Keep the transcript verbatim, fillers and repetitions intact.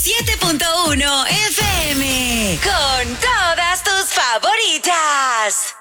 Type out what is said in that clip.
siete punto uno F M. Con todas tus favoritas.